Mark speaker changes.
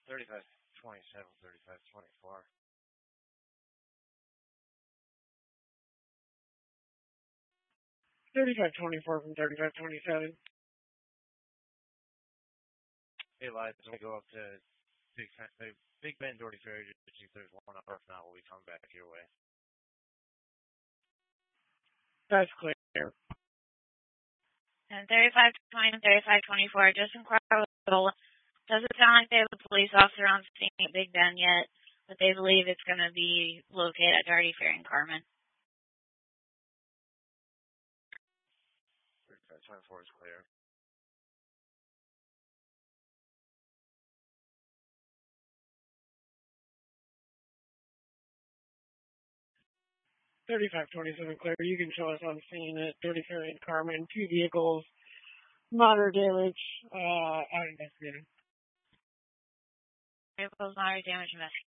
Speaker 1: 3527, 3524.
Speaker 2: 3524 from 3527.
Speaker 1: Hey, lights, we go up to Big Bend, Doherty Ferry, just to see if there's one up, or if not, we'll be coming back your way.
Speaker 2: That's clear.
Speaker 3: And 3520 and 3524, just incredible. Doesn't sound like they have a police officer on scene at Big Bend yet, but they believe it's going to be located at Doherty Ferry in Carmen.
Speaker 1: 3524 is clear.
Speaker 2: $3527 clear. You can show us on scene at Doherty Ferry and Carmen. 2 vehicles, moderate damage, out investigating.
Speaker 3: Vehicles, moderate damage investigating.